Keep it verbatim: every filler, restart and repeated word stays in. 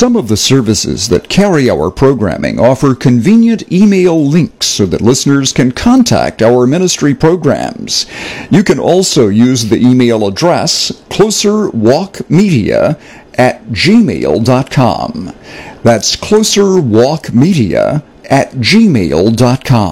Some of the services that carry our programming offer convenient email links so that listeners can contact our ministry programs. You can also use the email address closerwalkmedia at gmail dot com. That's closerwalkmedia at gmail dot com.